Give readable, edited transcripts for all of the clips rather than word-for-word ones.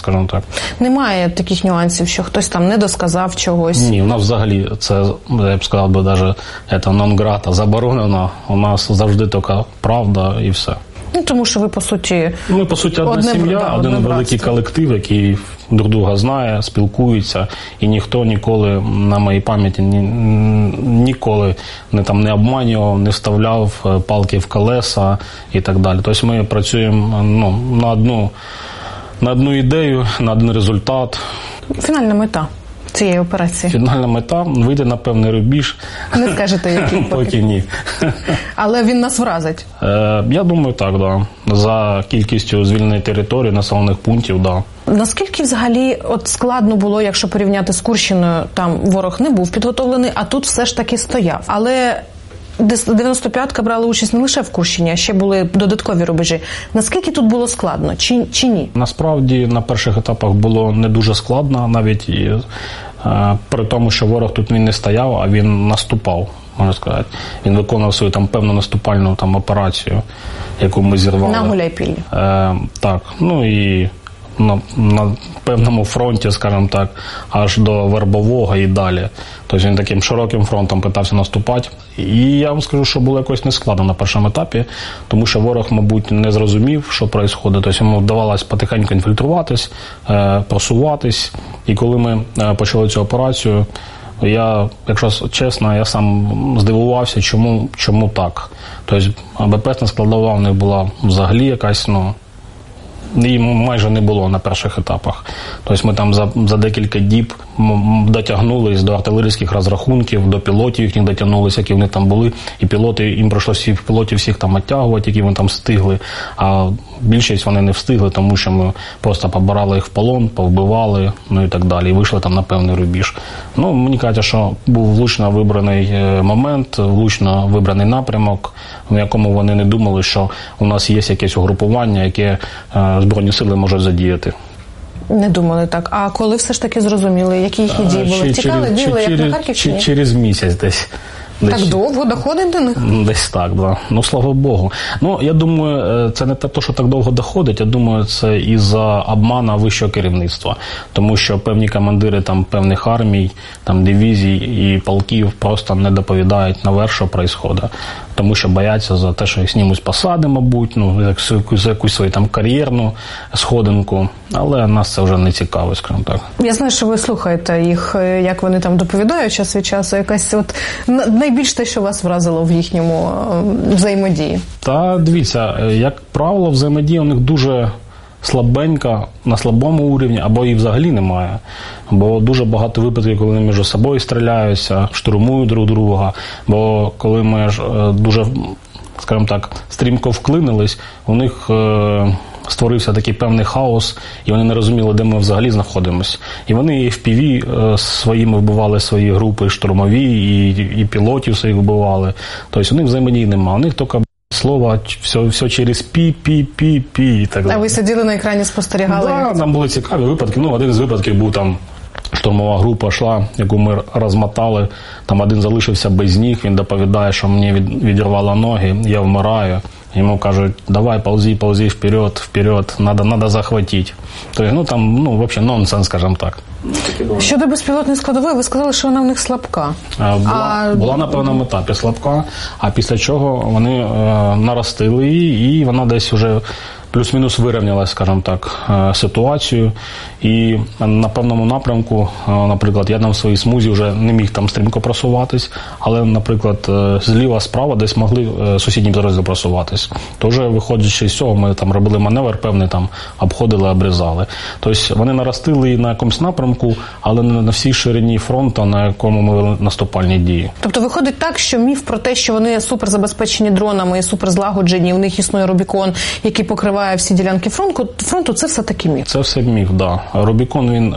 скажімо так. Немає таких нюансів, що хтось там не досказав чогось? Ні, у нас взагалі це, я б сказав би, навіть нон-грата, заборонено. У нас завжди тільки правда і все. Ну, тому що ви, по суті... Ми, по суті, одна сім'я, один великий колектив, який друг друга знає, спілкується, і ніхто ніколи, на моїй пам'яті, ніколи не обманював, не вставляв палки в колеса і так далі. Тобто ми працюємо на одну ідею, на один результат. Фінальна мета цієї операції? Фінальна мета – вийти на певний рубіж. Не скажете, який поки? Поки ні. Але він нас вразить? Я думаю, так, да. За кількістю звільненої території, населених пунктів, да. Наскільки взагалі складно було, якщо порівняти з Курщиною, там ворог не був підготовлений, а тут все ж таки стояв. Але 95-ка брала участь не лише в Курщині, а ще були додаткові рубежі. Наскільки тут було складно, чи ні? Насправді, на перших етапах було не дуже складно, навіть при тому, що ворог тут він не стояв, а він наступав, можна сказати. Він виконував свою певну наступальну операцію, яку ми зірвали. На Гуляйпіллі. Так, і на певному фронті, скажімо так, аж до Вербового і далі. Тобто він таким широким фронтом питався наступати. І я вам скажу, що було якось нескладно на першому етапі, тому що ворог, мабуть, не зрозумів, що відбувається. Тобто йому вдавалося потихеньку інфільтруватись, просуватись. І коли ми почали цю операцію, якщо чесно, я сам здивувався, чому так. Тобто БПСна складова в них була взагалі якась, її майже не було на перших етапах. Тобто ми там за декілька діб дотягнулись до артилерійських розрахунків, до пілотів їхніх дотягнулись, які вони там були. І їм прийшлося пілотів всіх там відтягувати, які вони там встигли. А більшість вони не встигли, тому що ми просто побирали їх в полон, повбивали, і так далі. І вийшли там на певний рубіж. Мені кажуть, що був влучно вибраний момент, влучно вибраний напрямок, в якому вони не думали, що у нас є якесь угрупування, яке Збройні сили можуть задіяти. Не думали так. А коли все ж таки зрозуміли, які їхні дії були? Втікали, бігли, як на Харківщині? Через місяць десь. Так довго доходить до них? Десь так, да. Слава Богу. Я думаю, це не те, що так довго доходить, я думаю, це із-за обману вищого керівництва. Тому що певні командири певних армій, дивізій і полків просто не доповідають наверх, що відбувається. Тому що бояться за те, що їх знімуть посади, мабуть, за якусь свою кар'єрну сходинку. Але нас це вже не цікаво, скажімо так. Я знаю, що ви слухаєте їх, як вони там доповідають час від часу. Якась найбільш те, що вас вразило в їхньому взаємодії? Та дивіться, як правило, взаємодія у них дуже слабенька, на слабому рівні, або її взагалі немає. Бо дуже багато випадків, коли вони між собою стріляються, штурмують друг друга, бо коли ми дуже, скажімо так, стрімко вклинились, у них створився такий певний хаос, і вони не розуміли, де ми взагалі знаходимося. І вони і FPV своїми вбивали свої групи штурмові, і пілотів своїх вбивали. Тобто у них взаємодії немає, у них тільки слово, все через пі і так далі. А ви сиділи на екрані, спостерігали? Так, там були цікаві випадки. Один із випадків був штурмова група йшла, яку ми розмотали. Там один залишився без ніг, він доповідає, що мені відірвало ноги, я вмираю. Йому кажуть, давай, ползи вперед, надо захватити. Тобто, взагалі нонсенс, скажімо так. Щодо безпілотної складової, ви сказали, що вона в них слабка. Була на певному етапі слабка, а після чого вони наростили її, і вона десь вже плюс-мінус вирівняла, скажімо так, ситуацію. І на певному напрямку, наприклад, я в своїй смузі вже не міг там стрімко просуватись, але, наприклад, зліва, справа десь могли сусідні підрозділи просуватись. Тож, виходячи з цього, ми там робили маневр певний, там обходили, обрізали. Тобто вони наростили і на якомусь напрямку, але не на всій ширині фронту, на якому ми вели наступальні дії. Тобто виходить так, що міф про те, що вони суперзабезпечені дронами і суперзлагоджені, у них існує Рубікон, який покриває всі ділянки фронту, це все-таки міф? Це все міф, так. Да. Рубікон, він,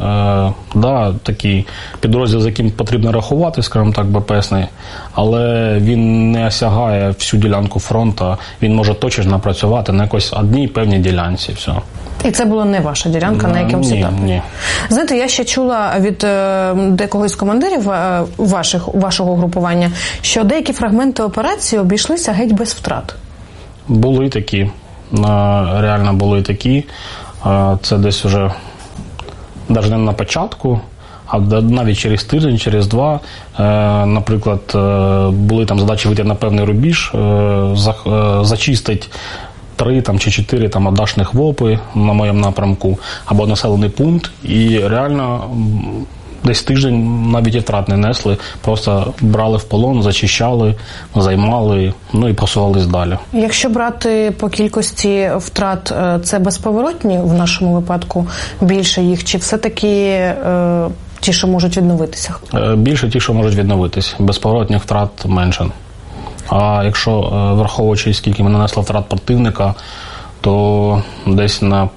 такий підрозділ, з яким потрібно рахувати, скажімо так, БПСний, але він не осягає всю ділянку фронту, він може точно напрацювати на якось одній певній ділянці, все. І це була не ваша ділянка на якомусь етапі? Ні. Знаєте, я ще чула від декого з командирів вашого групування, що деякі фрагменти операції обійшлися геть без втрат. Були такі. Реально були такі. Це десь вже навіть не на початку, а навіть через тиждень, через два, наприклад, були там задачі вийти на певний рубіж, зачистити 3 чи 4 адашних ВОПи на моєму напрямку, або населений пункт, і реально десь тиждень навіть і втрат не несли, просто брали в полон, зачищали, займали, і просувались далі. Якщо брати по кількості втрат, це безповоротні в нашому випадку більше їх, чи все-таки ті, що можуть відновитися? Більше ті, що можуть відновитися. Безповоротних втрат менше. А якщо враховуючи, скільки ми нанесли втрат противника, то десь на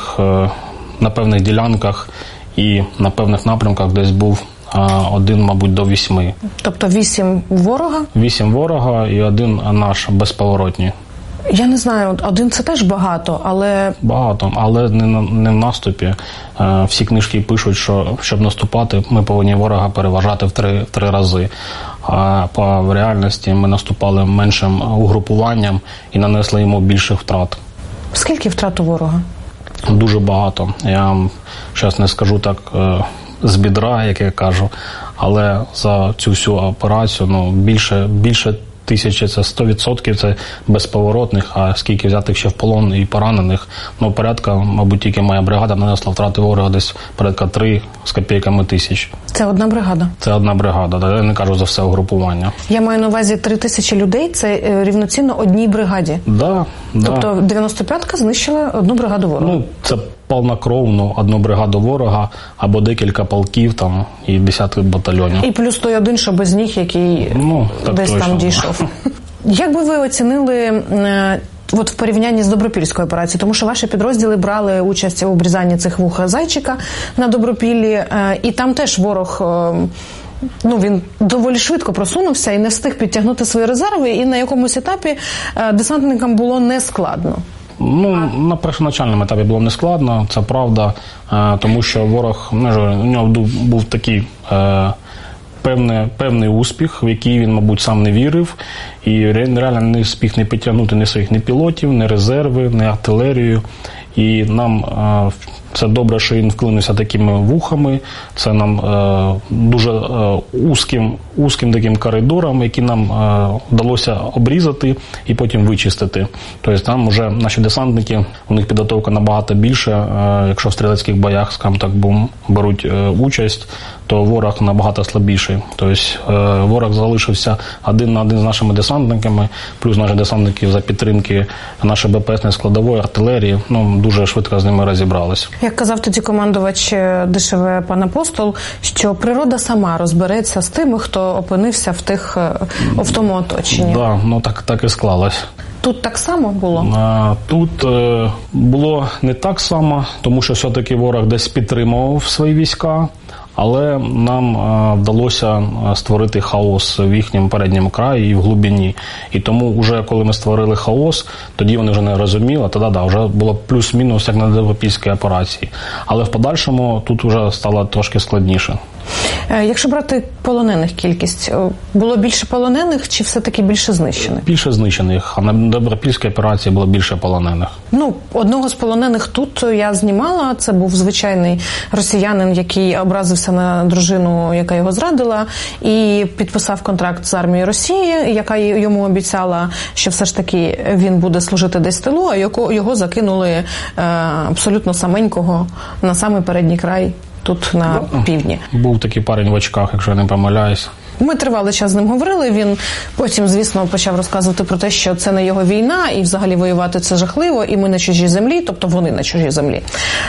певних ділянках і на певних напрямках десь був 1, мабуть, до 8. Тобто 8 ворога? 8 ворога і 1 наш безповоротній. Я не знаю, 1 це теж багато, але... Багато, але не в наступі. Всі книжки пишуть, що щоб наступати, ми повинні ворога переважати в 3 рази. А по реальності ми наступали меншим угрупуванням і нанесли йому більше втрат. Скільки втрат у ворога? Дуже багато. Я вам зараз не скажу так з бідра, як я кажу, але за цю всю операцію більше 1000 – це 100%, це безповоротних, а скільки взятих ще в полон і поранених, порядка, мабуть, тільки моя бригада нанесла втрати ворога десь порядка 3 з копійками тисяч. Це одна бригада? Це одна бригада, я не кажу за все угрупування. Я маю на увазі 3000 людей, це рівноцінно одній бригаді? Да. Тобто 95-ка знищила одну бригаду ворога? Це повнокровну одну бригаду ворога, або декілька полків і 10 батальйонів. І плюс той один, що без ніг, який десь точно. Там дійшов. Як би ви оцінили в порівнянні з Добропільською операцією? Тому що ваші підрозділи брали участь у обрізанні цих вух зайчика на Добропіллі, і там теж ворог... він доволі швидко просунувся і не встиг підтягнути свої резерви, і на якомусь етапі десантникам було нескладно. На першоначальному етапі було нескладно, це правда, тому що ворог, у нього був такий певний успіх, в який він, мабуть, сам не вірив, і реально не встиг не підтягнути ні своїх ні пілотів, ні резерви, ні артилерію. І нам це добре, що він вклинився такими вухами, це нам дуже узким таким коридором, який нам вдалося обрізати і потім вичистити. Тобто там вже наші десантники, у них підготовка набагато більше, якщо в стрілецьких боях, скажімо так, беруть участь, то ворог набагато слабіший. Тобто ворог залишився один на один з нашими десантниками, плюс наші десантники за підтримки нашої БПС складової артилерії, дуже швидко з ними розібралися. Як казав тоді командувач ДШВ пан Апостол, що природа сама розбереться з тими, хто опинився в тому оточенні. Так і склалось. Тут так само було? Тут було не так само, тому що все-таки ворог десь підтримував свої війська, але нам вдалося створити хаос в їхньому передньому краї і в глибині. І тому вже коли ми створили хаос, тоді вони вже не розуміли, тоді вже було плюс-мінус, як на Добропільській операції. Але в подальшому тут вже стало трошки складніше. Якщо брати полонених кількість, було більше полонених чи все-таки більше знищених? Більше знищених, а на Добропільській операції було більше полонених. Одного з полонених тут я знімала, це був звичайний росіянин, який образився на дружину, яка його зрадила, і підписав контракт з армією Росії, яка йому обіцяла, що все ж таки він буде служити десь в тилу, а його закинули абсолютно саменького на самий передній край. Тут на півдні. Був такий парень в очках, якщо я не помиляюсь. Ми тривалий час з ним говорили, він потім, звісно, почав розказувати про те, що це не його війна, і взагалі воювати це жахливо, і ми на чужій землі, тобто вони на чужій землі.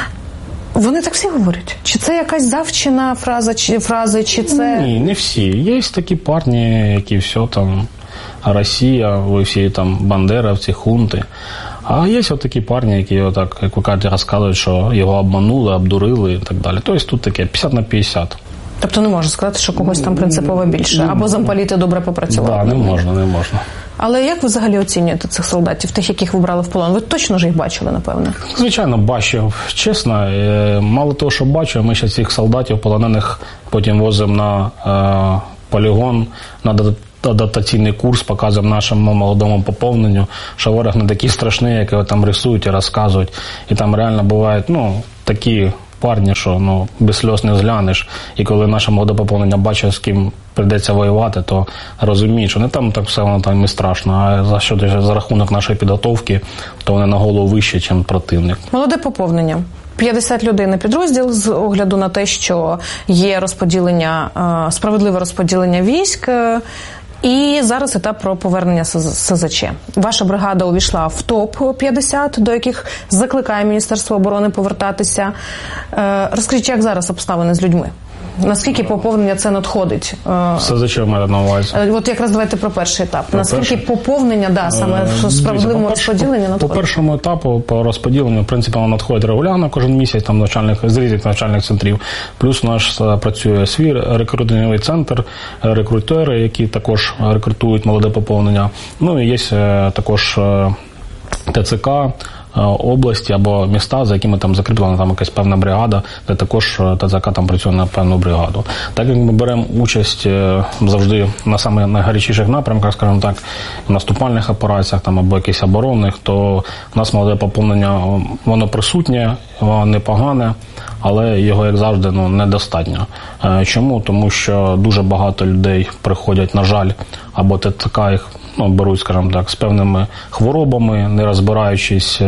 Вони так всі говорять? Чи це якась завчена фрази, чи це... Ні, не всі. Є такі парні, які все там, Росія, ви всі там бандеровці, хунти. А є такі парні, які, як ви кажете, розказують, що його обманули, обдурили і так далі. Тобто тут таке 50/50. Тобто не можна сказати, що когось там принципово більше? Або замполіти добре попрацювали? Так, не можна. Але як ви взагалі оцінюєте цих солдатів, тих, яких ви брали в полон? Ви точно ж їх бачили, напевне? Звичайно, бачив. Чесно, мало того, що бачив, ми ще цих солдатів полонених потім возимо на полігон, на адаптаційний курс, показуємо нашому молодому поповненню, що ворог не такий страшний, як його там рисують і розказують. І там реально бувають, такі парні, що без сльоз не зглянеш. І коли наше молоде поповнення бачить, з ким прийдеться воювати, то розуміють, що не там так все воно там і страшно, а за рахунок нашої підготовки, то вони на голову вище, ніж противник. Молоде поповнення. 50 людей на підрозділ з огляду на те, що є справедливе розподілення військ. І зараз етап про повернення СЗЧ. Ваша бригада увійшла в ТОП-50, до яких закликає Міністерство оборони повертатися. Розкажіть, як зараз обставини з людьми? Наскільки поповнення це надходить? СЗЧ має на увазі. От якраз давайте про перший етап. Наскільки поповнення, саме в справедливому розподіленні надходить? По першому етапу, по розподіленню, в принципі, воно надходить регулярно кожен місяць там з різних навчальних центрів. Плюс у нас працює свій рекрутинговий центр, рекрутери, які також рекрутують молоде поповнення. Ну і є також ТЦК, області або міста, за якими там закріплена там якась певна бригада, де також ТЦК там працює на певну бригаду. Так як ми беремо участь завжди на самих найгарячіших напрямках, скажімо так, в наступальних операціях там або якихось оборонних, то в нас молоде поповнення, воно присутнє, воно непогане, але його, як завжди, недостатньо. Чому? Тому що дуже багато людей приходять, на жаль, або ТЦК їх беруть, скажімо так, з певними хворобами, не розбираючись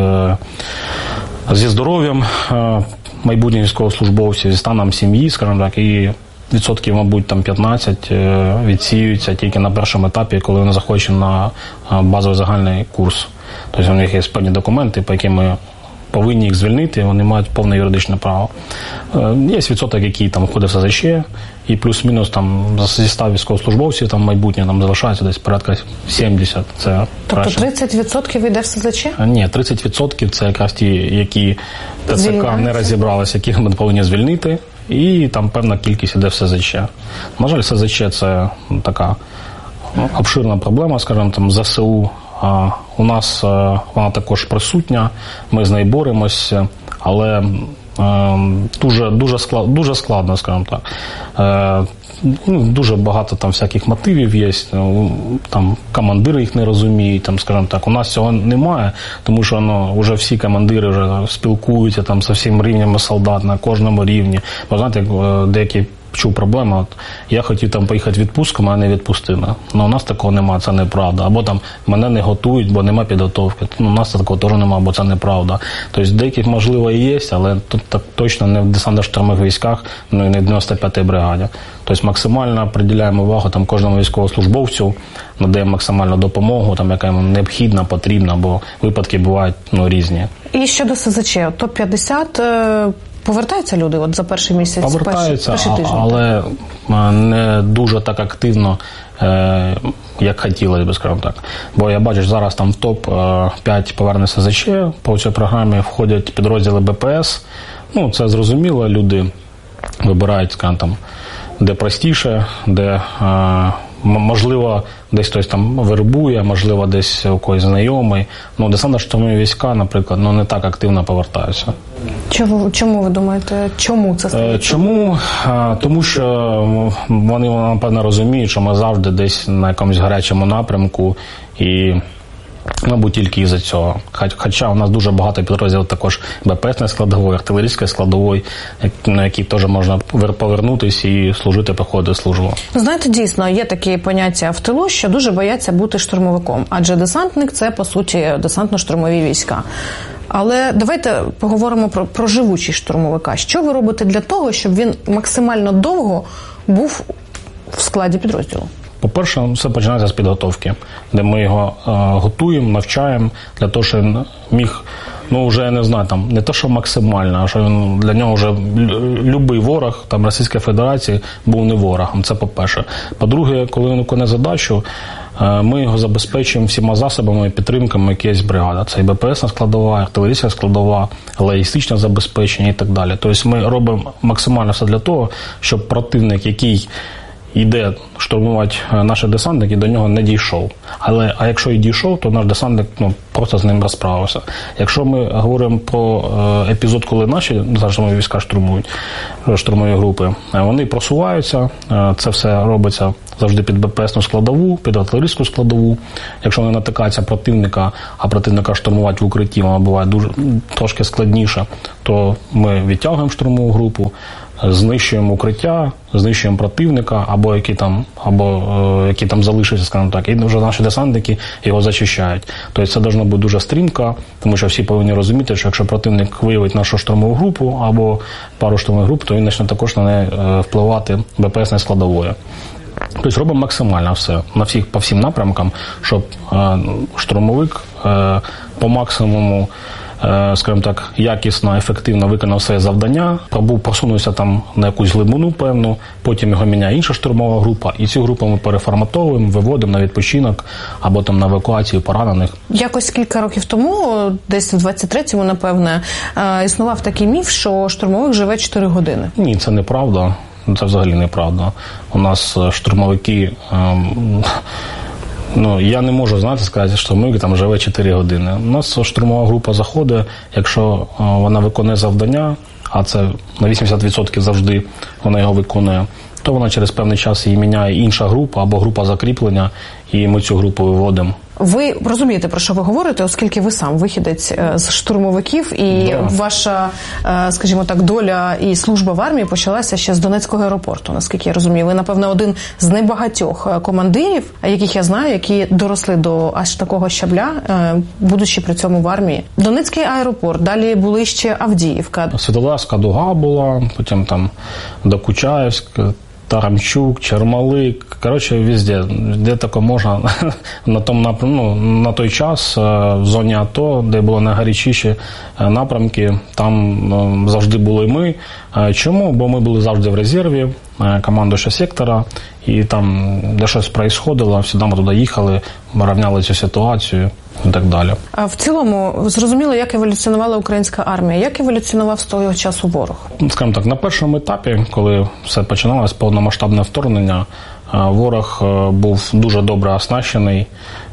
зі здоров'ям майбутніх військовослужбовців, зі станом сім'ї, скажімо так, і відсотків, мабуть, там 15 відсіюються тільки на першому етапі, коли вони заходять на базовий загальний курс. Тобто у них є певні документи, по яким ми повинні їх звільнити, вони мають повне юридичне право. Є відсоток, який там входить в СЗЧ, і плюс-мінус там зі 100 військовослужбовців там майбутнє там залишається десь порядка 70. Це тобто 30% йде в СЗЧ? Ні, 30% це якраз ті, які ТЦК не розібралися, яких ми повинні звільнити, і там певна кількість йде в СЗЧ. На жаль, СЗЧ це така обширна проблема, скажімо, там ЗСУ. У нас вона також присутня, ми з нею боремося, але дуже складно, скажімо так. Дуже багато там всяких мотивів є, там командири їх не розуміють, там, скажімо так. У нас цього немає, тому що вже всі командири вже спілкуються там з всім рівнями солдат на кожному рівні. Бо знаєте, деякі чув проблему, я хотів там поїхати в відпустку, мене не відпустили. У нас такого немає, це неправда. Або там мене не готують, бо немає підготовки. У нас такого теж немає, бо це неправда. Тобто деяких, можливо, і є, але тут так точно не в десантно-штурмових військах, і не в 95-й бригаді. Тобто максимально приділяємо увагу там кожному військовослужбовцю, надаємо максимальну допомогу, там, яка йому необхідна, потрібна, бо випадки бувають різні. І щодо СЗЧ, ТОП-50... Повертаються люди за перший місяць? Повертаються, але не дуже так активно, як хотілося б, скажімо так. Бо я бачу, зараз там в ТОП-5 поверне СЗЧ, по цій програмі входять підрозділи БПС. Це зрозуміло, люди вибирають, скажімо, там, де простіше, де можливо десь хтось там вербує, можливо десь у когось знайомий. Десантно-штурмові війська, наприклад, не так активно повертаються. Чому ви думаєте, чому це стається? Чому? Тому що вони, напевно, розуміють, що ми завжди десь на якомусь гарячому напрямку і, мабуть, тільки із-за цього. Хоча у нас дуже багато підрозділів також БПС складової, артилерійської складової, на які теж можна повернутися і служити, проходити службу. Знаєте, дійсно, є такі поняття в тилу, що дуже бояться бути штурмовиком. Адже десантник – це, по суті, десантно-штурмові війська. Але давайте поговоримо про живучість штурмовика. Що ви робите для того, щоб він максимально довго був в складі підрозділу? По-перше, все починається з підготовки, де ми його готуємо, навчаємо, для того, щоб він міг, вже я не знаю, там, не те, що максимально, а що він, для нього вже любий ворог там, Російської Федерації був не ворогом, це по-перше. По-друге, коли він виконує задачу, ми його забезпечуємо всіма засобами і підтримками, які є бригада. Це і БПСна складова, артилерійська складова, логістичне забезпечення і так далі. Тобто ми робимо максимально все для того, щоб противник, який йде штурмувати наших десантників, до нього не дійшов. А якщо і дійшов, то наш десантник просто з ним розправився. Якщо ми говоримо про епізод, коли наші зажимові війська штурмують, штурмові групи, вони просуваються, це все робиться завжди під БПСну складову, під артилерійську складову. Якщо вони натикаються противника, а противника штурмувати в укритті, воно буває дуже трошки складніше, то ми відтягуємо штурмову групу, знищуємо укриття, знищуємо противника, або які там залишаться, скажімо так, і вже наші десантники його зачищають. Тобто це повинно бути дуже стрімко, тому що всі повинні розуміти, що якщо противник виявить нашу штурмову групу або пару штурмових груп, то він почне також на неї впливати БПС складовою. Тобто робимо максимально все, по всім напрямкам, щоб штурмовик по максимуму, скажімо так, якісно, ефективно виконав своє завдання, просунувся там на якусь глибину певну, потім його міняє інша штурмова група, і цю групу ми переформатовуємо, виводимо на відпочинок або там на евакуацію поранених. Якось кілька років тому, десь в 23-му, напевне, існував такий міф, що штурмовик живе 4 години. Ні, це неправда. Це взагалі неправда. У нас штурмовики... я не можу сказати, що штурмовик там живе 4 години. У нас штурмова група заходить, якщо вона виконує завдання, а це на 80% завжди вона його виконує, то вона через певний час її міняє інша група або група закріплення, і ми цю групу виводимо. Ви розумієте, про що ви говорите, оскільки ви сам вихідець з штурмовиків, і ваша, скажімо так, доля і служба в армії почалася ще з Донецького аеропорту, наскільки я розумію. Ви, напевно, один з небагатьох командирів, яких я знаю, які доросли до аж такого щабля, будучи при цьому в армії. Донецький аеропорт, далі були ще Авдіївка. Світлодарська дуга була, потім там Докучаєвськ, Тарамчук, Чермалик, везде, де тако можна, на той час в зоні АТО, де були найгарячіші напрямки, там завжди були ми. Чому? Бо ми були завжди в резерві, командуюча сектора, і там, де щось происходило, завжди ми туди їхали, ми рівняли цю ситуацію і так далі. А в цілому, зрозуміло, як еволюціонувала українська армія? Як еволюціонував з того часу ворог? Скажімо так, на першому етапі, коли все починалось, повномасштабне вторгнення, ворог був дуже добре оснащений,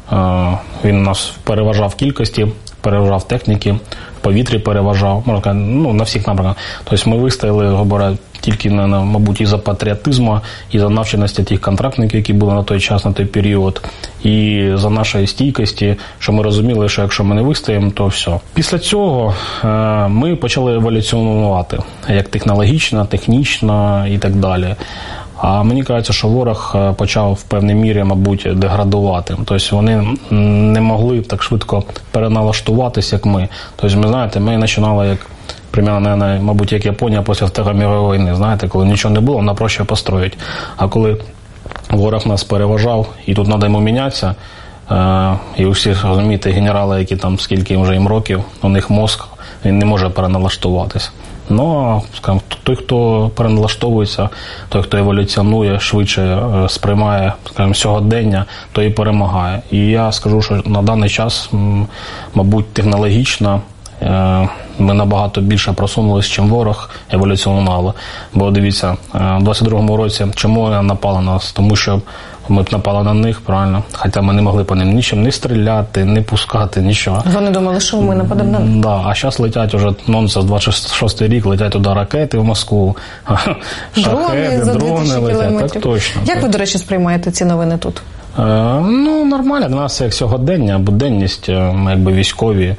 він нас переважав в кількості, переважав техніки, в повітрі переважав, можна сказати, на всіх напрямках. Тобто ми вистояли, говорять, тільки, мабуть, із-за патріотизму, із-за навченості тих контрактників, які були на той час, на той період, і за нашої стійкості, що ми розуміли, що якщо ми не вистоїмо, то все. Після цього ми почали еволюціонувати, як технологічно, технічно і так далі. А мені кажеться, що ворог почав в певній мірі, мабуть, деградувати. Тобто вони не могли так швидко переналаштуватися, як ми. Тобто, ми починали як примерно, мабуть, як Японія після Второї світової війни, коли нічого не було, вона проще построїть. А коли ворог нас переважав, і тут треба йому мінятися, і у всіх, розумієте, генерали, які там скільки вже їм років, у них мозк, він не може переналаштуватися. Скажімо, той, хто переналаштовується, той, хто еволюціонує, швидше сприймає, скажімо, сьогодення, той і перемагає. І я скажу, що на даний час, мабуть, технологічно ми набагато більше просунулися, ніж ворог еволюціонували. Бо дивіться, у 22-му році, чому вони напали на нас? Тому що ми б напали на них, правильно? Хоча ми не могли по ним нічим не стріляти, не пускати, нічого. Вони думали, що ми нападемо на них? Да, а зараз летять уже, нонсенс, 26-й рік, летять туди ракети в Москву, шахеди, дрони летять, так точно. Як ви, до речі, сприймаєте ці новини тут? Нормально, для нас це як сьогодення, буденність, ми якби військові.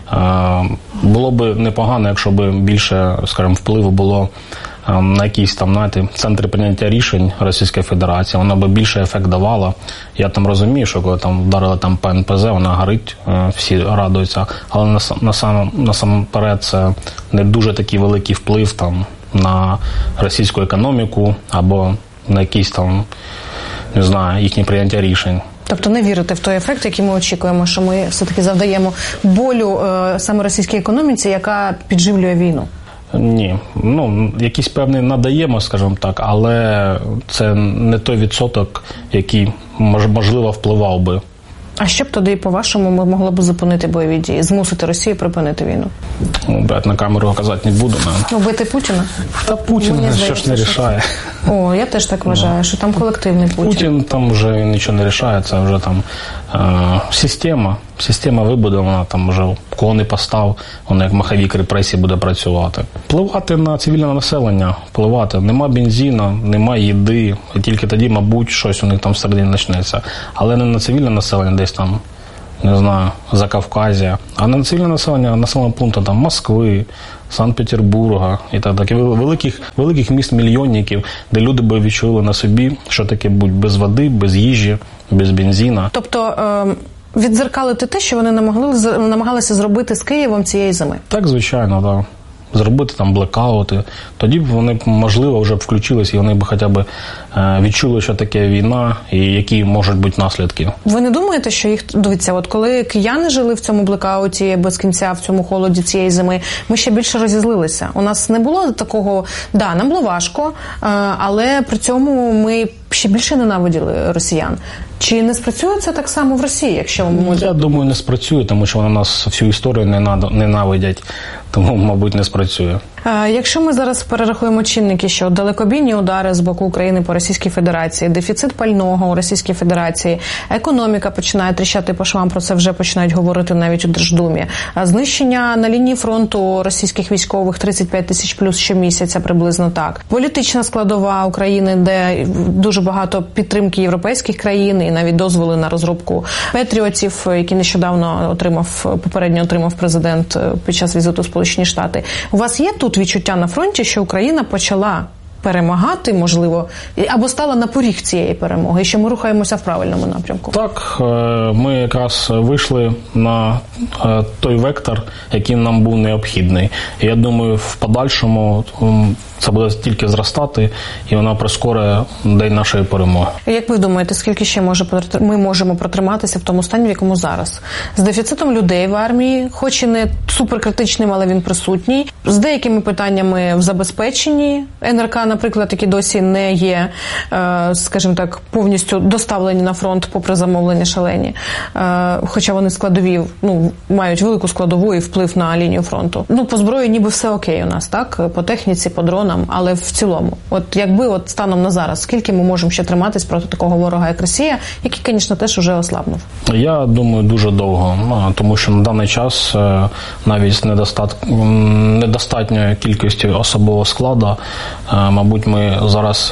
Було б непогано, якщо б більше, скажімо, впливу було на якісь там, центри прийняття рішень Російської Федерації, воно би більше ефект давало. Я там розумію, що коли там вдарили там по НПЗ, вона горить, всі радуються, але насамперед це не дуже такий великий вплив там на російську економіку або на якісь там, не знаю, їхні прийняття рішень. Тобто не вірите в той ефект, який ми очікуємо, що ми все-таки завдаємо болю саме російській економіці, яка підживлює війну? Ні. Якийсь певний надаємо, скажімо так, але це не той відсоток, який, можливо, впливав би. А що б тоді, по-вашому, ми могли б зупинити бойові дії, змусити Росію припинити війну? На камеру казати не буду. Вбити Путіна? Та Путін що ж не рішає. О, я теж так вважаю, що там колективний Путін. Путін там вже нічого не рішає, це вже там система вибудована, там вже кого не постав, воно як маховік репресій буде працювати. Впливати на цивільне населення, впливати. Нема бензину, нема їди, і тільки тоді, мабуть, щось у них там всередині почнеться. Але не на цивільне населення десь там, не знаю, Закавказя, а на цивільне населення населеного пункту там Москви, Санкт-Петербурга і так далі. Великих міст-мільйонників, де люди би відчули на собі, що таке будь без води, без їжі, без бензина. Тобто віддзеркалити те, що вони намагалися зробити з Києвом цієї зими? Так, звичайно, так. Зробити там блекаути. Тоді б вони, можливо, вже б включились і вони б хоча б відчули, що таке війна і які можуть бути наслідки. Ви не думаєте, що їх... Дивіться, от коли кияни жили в цьому блекауті без кінця, в цьому холоді цієї зими, ми ще більше розізлилися. У нас не було такого... Да, нам було важко, але при цьому ми ще більше ненавиділи росіян. Чи не спрацює це так само в Росії, якщо ми... Я думаю, не спрацює, тому що вони нас всю історію ненавидять. Тому, мабуть, не спрацює. Якщо ми зараз перерахуємо чинники, що далекобійні удари з боку України по Російській Федерації, дефіцит пального у Російській Федерації, економіка починає тріщати по швам, про це вже починають говорити навіть у Держдумі, знищення на лінії фронту російських військових 35 тисяч плюс щомісяця, приблизно так. Політична складова України, де дуже багато підтримки європейських країн і навіть дозволи на розробку патріотів, які нещодавно попередньо отримав президент під час візиту в Сполучені Штати. У вас є тут відчуття на фронті, що Україна почала перемагати, можливо, або стала на поріг цієї перемоги, і що ми рухаємося в правильному напрямку? Так, ми якраз вийшли на той вектор, який нам був необхідний. І я думаю, в подальшому це буде тільки зростати, і вона прискорить день нашої перемоги. Як ви думаєте, скільки ще ми можемо протриматися в тому стані, в якому зараз? З дефіцитом людей в армії, хоч і не суперкритичним, але він присутній, з деякими питаннями в забезпеченні НРК, наприклад, які досі не є, скажімо так, повністю доставлені на фронт попри замовлення шалені, хоча вони складові, мають велику складову і вплив на лінію фронту. По зброї ніби все окей у нас, так? По техніці, по дронам, але в цілому. Якби станом на зараз, скільки ми можемо ще триматись проти такого ворога, як Росія, який, звісно, теж уже ослабнув? Я думаю, дуже довго, тому що на даний час навіть з недостатньою кількістю особового складу, мабуть, ми зараз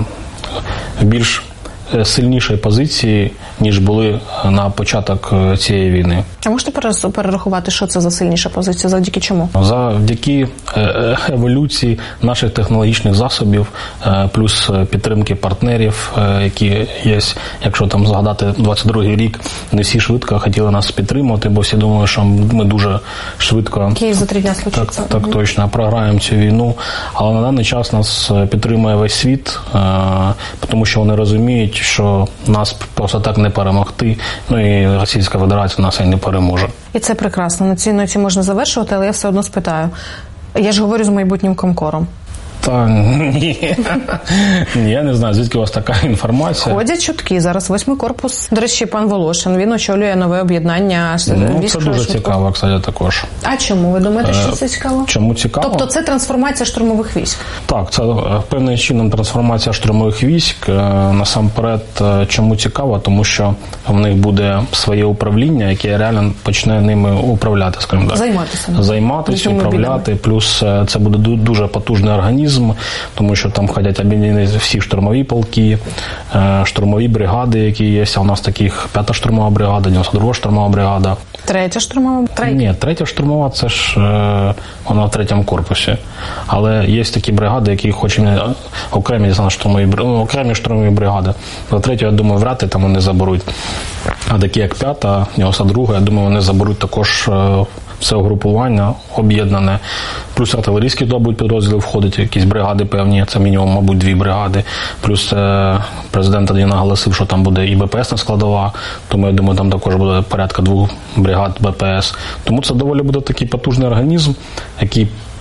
в більш сильнішій позиції, ніж були на початок цієї війни. А можете перерахувати, що це за сильніша позиція? Завдяки чому? Завдяки еволюції наших технологічних засобів, плюс підтримки партнерів, які є, якщо там згадати 22-й рік, не всі швидко хотіли нас підтримувати, бо всі думали, що ми дуже швидко... Київ за 3 дня случиться. Так точно, програємо цю війну. Але на даний час нас підтримує весь світ, тому що вони розуміють, що нас просто так не перемогти, і Російська Федерація нас і не переможе. І це прекрасно. На цій ноті можна завершувати, але я все одно спитаю. Я ж говорю з майбутнім комкором. Та ні. Я не знаю, звідки у вас така інформація. Ходять чутки. Зараз 8-й корпус. До речі, пан Волошин, він очолює нове об'єднання. Це дуже цікаво, кстати, також. А чому? Ви думаєте, що це цікаво? Чому цікаво? Тобто це трансформація штурмових військ? Так, це певним чином трансформація штурмових військ. Насамперед, чому цікаво? Тому що в них буде своє управління, яке реально почне ними управляти, скажімо так. Займатися, управляти. Плюс це буде дуже потужний організм, тому що там ходять об'єднані всі штурмові полки, штурмові бригади, які є. А у нас таких 5-та штурмова бригада, 92-та штурмова бригада. 3-я штурмова? Ні, 3-я штурмова, це ж вона в 3-му корпусі. Але є такі бригади, які хочуть окремі штурмові бригади. До 3-ї, я думаю, вряд ли там вони заберуть. А такі як 5-та, 92-та, я думаю, вони заберуть також все угрупування об'єднане. Плюс артилерійські будуть підрозділи входять, якісь бригади певні, це мінімум, мабуть, 2 бригади. Плюс президент тоді наголосив, що там буде і БПСна складова, тому я думаю, там також буде порядка 2 бригад БПС. Тому це доволі буде такий потужний організм, який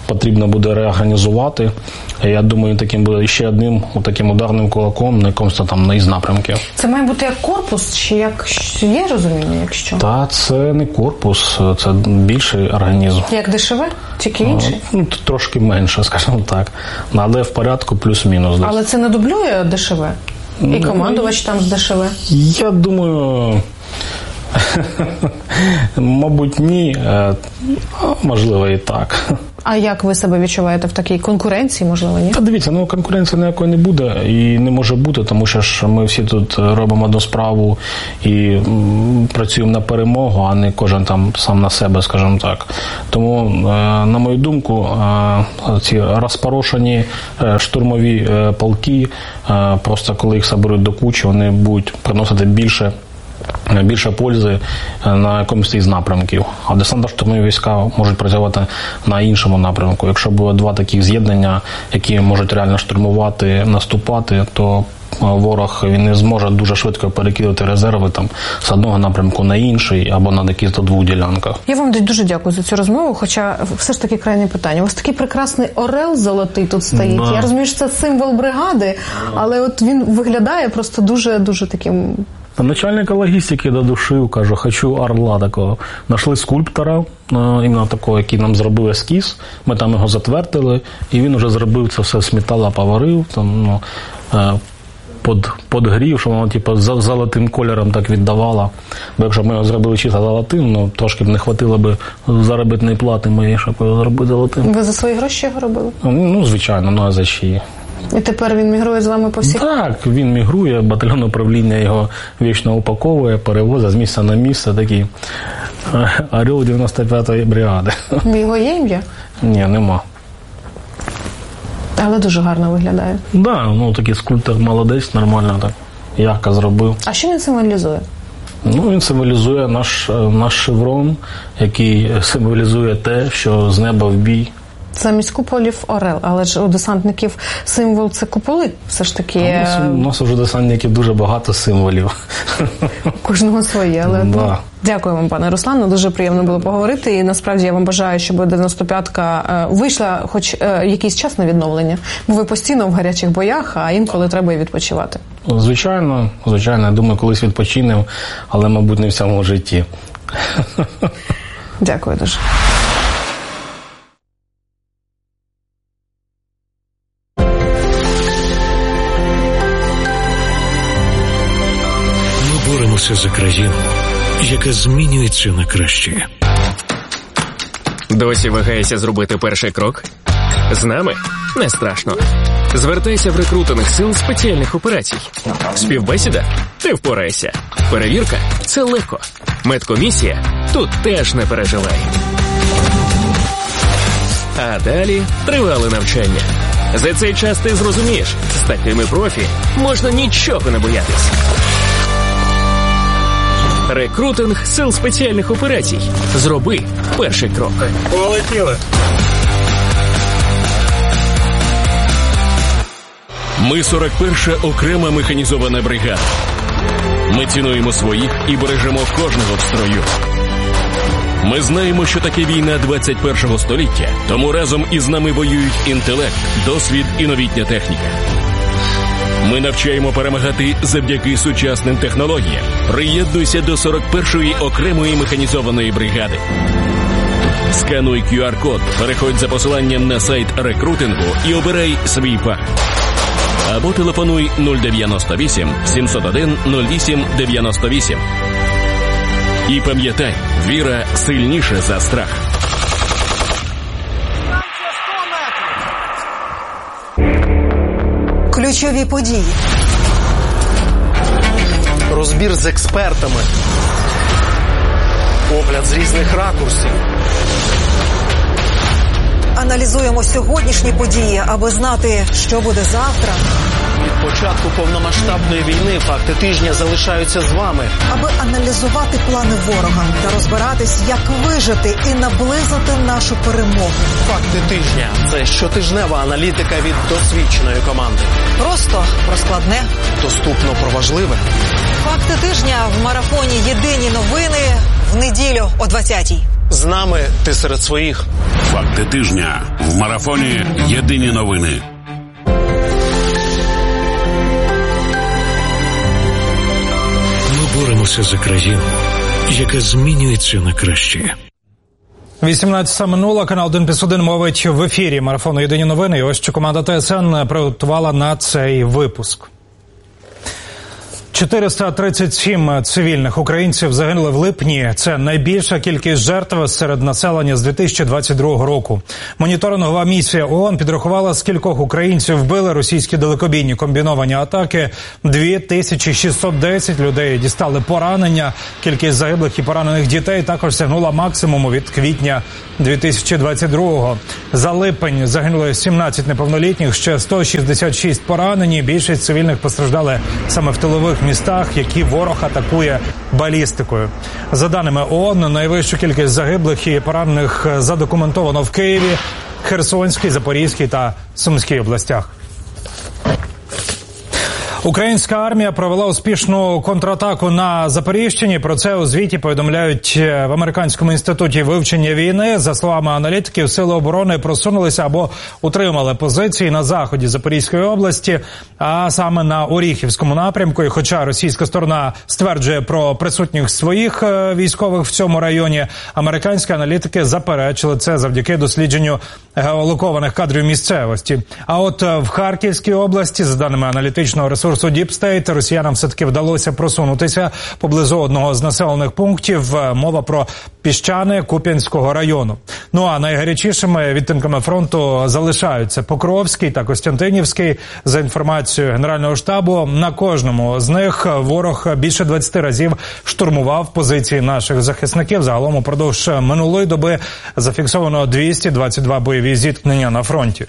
потрібно буде реорганізувати. Я думаю, таким буде ще одним таким ударним кулаком на якомусь там із напрямків. Це має бути як корпус, чи як є розуміння, якщо? Та це не корпус, це більший організм. Як ДШВ? Тільки інший? Ну, трошки менше, скажімо так. Але в порядку плюс-мінус. Але це не дублює ДШВ? І командувач там з ДШВ? Я думаю, мабуть, ні. Можливо, і так. А як ви себе відчуваєте в такій конкуренції, можливо, ні? Та дивіться, конкуренції ніякої не буде і не може бути, тому що ж ми всі тут робимо одну справу і працюємо на перемогу, а не кожен там сам на себе, скажімо так. Тому, на мою думку, ці розпорошені штурмові полки, просто коли їх соберуть до кучі, вони будуть приносити більше пользи на якомусь із напрямків. А десантно-штурмові війська можуть працювати на іншому напрямку. Якщо буде два таких з'єднання, які можуть реально штурмувати, наступати, то ворог він не зможе дуже швидко перекидати резерви там з одного напрямку на інший або на якісь до двох ділянках. Я вам дуже дякую за цю розмову, хоча все ж таки крайнє питання. Ось такий прекрасний орел золотий тут стоїть. Я розумію, що це символ бригади, але от він виглядає просто дуже-дуже таким... Начальника логістики додушив, каже, хочу орла такого. Нашли скульптора, іменно такого, який нам зробив ескіз, ми там його затвердили, і він вже зробив це все з металу, поварив, там, подгрів, що воно типу, золотим кольором так віддавало. Бо якщо б ми його зробили чисто золотим, трошки б не хватило б заробітної плати моєї, щоб його зробити золотим. Ви за свої гроші його робили? Звичайно, а за чиї. І тепер він мігрує з вами по всіх? Так, він мігрує, батальйон управління його вічно упаковує, перевозить з місця на місце, такий орел 95-ї бригади. Його є ім'я? Ні, нема. Але дуже гарно виглядає. Так, такий скульптор молодець, нормально так, ярко зробив. А що він символізує? Він символізує наш шеврон, який символізує те, що з неба в бій. Замість куполів орел, але ж у десантників символ – це куполи, все ж таки. У нас вже десантників дуже багато символів. Кожного своє, але... Да. Дякую вам, пане Руслане, дуже приємно було поговорити, і насправді я вам бажаю, щоб 95-ка вийшла хоч якийсь час на відновлення, бо ви постійно в гарячих боях, а інколи треба і відпочивати. Звичайно, я думаю, колись відпочинемо, але, мабуть, не в цьому житті. Дякую дуже. Боремося за країну, яка змінюється на краще. Досі вагаєшся зробити перший крок? З нами? Не страшно. Звертайся в рекрутинг сил спеціальних операцій. Співбесіда? Ти впораєшся. Перевірка? Це легко. Медкомісія? Тут теж не переживай. А далі тривале навчання. За цей час ти зрозумієш, з такими профі можна нічого не боятись. Рекрутинг сил спеціальних операцій. Зроби перший крок. Полетіли. Ми 41-ша окрема механізована бригада. Ми цінуємо своїх і бережемо кожного в строю. Ми знаємо, що таке війна 21-го століття, тому разом із нами воюють інтелект, досвід і новітня техніка. Ми навчаємо перемагати завдяки сучасним технологіям. Приєднуйся до 41-ї окремої механізованої бригади. Скануй QR-код, переходь за посиланням на сайт рекрутингу і обирай свій фах. Або телефонуй 098 701 08 98. І пам'ятай, віра сильніша за страх. Ключові події. Розбір з експертами. Огляд з різних ракурсів. Аналізуємо сьогоднішні події, аби знати, що буде завтра. Від початку повномасштабної війни факти тижня залишаються з вами. Аби аналізувати плани ворога та розбиратись, як вижити і наблизити нашу перемогу. Факти тижня – це щотижнева аналітика від досвідченої команди. Просто про складне. Доступно про важливе. Факти тижня в марафоні «Єдині новини» в неділю о 20-й. З нами ти серед своїх. Факти тижня в марафоні «Єдині новини». Ми боремося за країну, яка змінюється на краще. 18 минула, канал 1+1 мовить в ефірі марафону «Єдині новини». І ось що команда ТСН приготувала на цей випуск. 437 цивільних українців загинули в липні. Це найбільша кількість жертв серед населення з 2022 року. Моніторингова місія ООН підрахувала, скількох українців вбили російські далекобійні комбіновані атаки. 2610 людей дістали поранення. Кількість загиблих і поранених дітей також сягнула максимуму від квітня 2022-го. За липень загинули 17 неповнолітніх, ще 166 поранені. Більшість цивільних постраждали саме в тилових містах, які ворог атакує балістикою. За даними ООН, найвищу кількість загиблих і поранених задокументовано в Києві, Херсонській, Запорізькій та Сумській областях. Українська армія провела успішну контратаку на Запоріжчині. Про це у звіті повідомляють в Американському інституті вивчення війни. За словами аналітиків, сили оборони просунулися або утримали позиції на заході Запорізької області, а саме на Оріхівському напрямку. І хоча російська сторона стверджує про присутність своїх військових в цьому районі, американські аналітики заперечили це завдяки дослідженню геолокованих кадрів місцевості. А от в Харківській області, за даними аналітичного ресурсу Deep State, росіянам все-таки вдалося просунутися поблизу одного з населених пунктів. Мова про Піщане Куп'янського району. Ну а найгарячішими відтинками фронту залишаються Покровський та Костянтинівський. За інформацією Генерального штабу, на кожному з них ворог більше 20 разів штурмував позиції наших захисників. Загалом упродовж минулої доби зафіксовано 222 бойові зіткнення на фронті.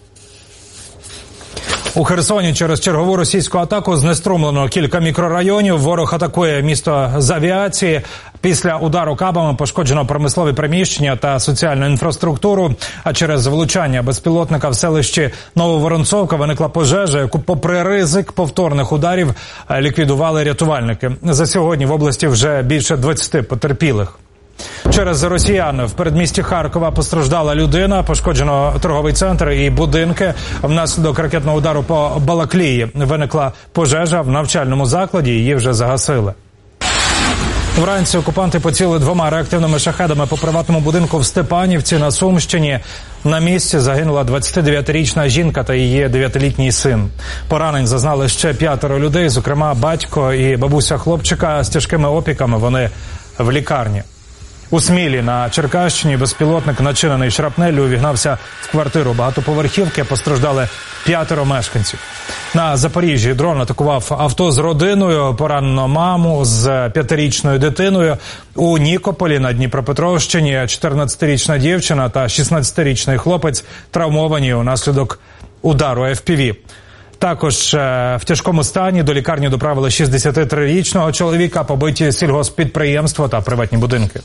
У Херсоні через чергову російську атаку знеструмлено кілька мікрорайонів. Ворог атакує місто з авіації. Після удару кабами пошкоджено промислові приміщення та соціальну інфраструктуру. А через влучання безпілотника в селищі Нововоронцовка виникла пожежа, яку попри ризик повторних ударів ліквідували рятувальники. За сьогодні в області вже більше 20 потерпілих. Через росіян в передмісті Харкова постраждала людина, пошкоджено торговий центр і будинки. Внаслідок ракетного удару по Балаклії виникла пожежа в навчальному закладі, її вже загасили. Вранці окупанти поцілили 2 реактивними шахедами по приватному будинку в Степанівці на Сумщині. На місці загинула 29-річна жінка та її 9-літній син. Поранень зазнали ще 5 людей, зокрема батько і бабуся хлопчика з тяжкими опіками, вони в лікарні. У Смілі на Черкащині безпілотник, начинений шрапнеллю, увігнався в квартиру багатоповерхівки, постраждали 5 мешканців. На Запоріжжі дрон атакував авто з родиною, поранено маму з 5-річною дитиною. У Нікополі на Дніпропетровщині 14-річна дівчина та 16-річний хлопець травмовані унаслідок удару FPV. Також в тяжкому стані до лікарні доправили 63-річного чоловіка, побиті сільгосппідприємства та приватні будинки.